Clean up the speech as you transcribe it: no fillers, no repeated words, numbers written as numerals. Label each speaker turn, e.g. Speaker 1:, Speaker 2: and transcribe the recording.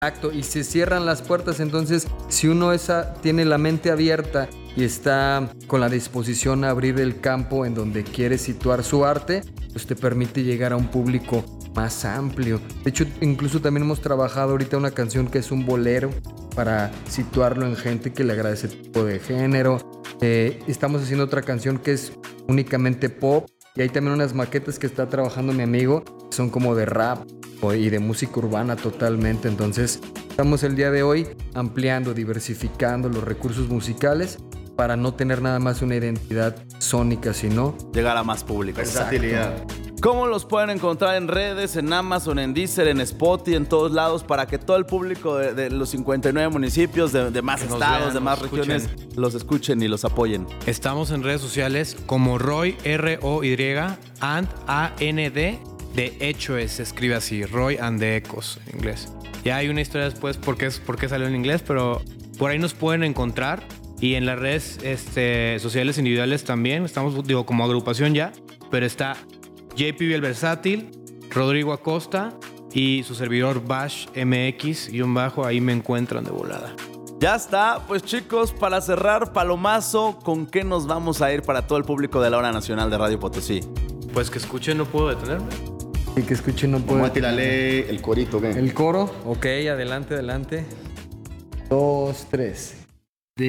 Speaker 1: Exacto, y se cierran las puertas, entonces si uno tiene la mente abierta y está con la disposición a abrir el campo en donde quiere situar su arte, pues te permite llegar a un público más amplio. De hecho, incluso también hemos trabajado ahorita una canción que es un bolero para situarlo en gente que le agrada ese tipo de género. Estamos haciendo otra canción que es únicamente pop y hay también unas maquetas que está trabajando mi amigo, que son como de rap y de música urbana totalmente. Entonces estamos el día de hoy ampliando, diversificando los recursos musicales para no tener nada más una identidad sónica, sino
Speaker 2: llegar a más público.
Speaker 3: Versatilidad.
Speaker 2: ¿Cómo los pueden encontrar en redes, en Amazon, en Deezer, en Spotify, en todos lados, para que todo el público de los 59 municipios, de más estados,
Speaker 4: vean,
Speaker 2: de más regiones, los escuchen y los apoyen?
Speaker 4: Estamos en redes sociales como Roy, R-O-Y, and A-N-D, de hecho se escribe así, Roy and the Echoes en inglés. Ya hay una historia después por qué salió en inglés, pero por ahí nos pueden encontrar. Y en las redes sociales individuales también, estamos, como agrupación ya, pero está JP el Versátil, Rodrigo Acosta y su servidor Bash MX _, ahí me encuentran de volada.
Speaker 2: Ya está, pues chicos, para cerrar, Palomazo, ¿con qué nos vamos a ir para todo el público de la Hora Nacional de Radio Potosí?
Speaker 4: Pues que escuchen, no puedo detenerme.
Speaker 1: y que escuchen no
Speaker 3: Vamos a
Speaker 1: puede.
Speaker 3: tirarle el corito, ¿qué?
Speaker 1: El coro, ok, adelante. 2, 3.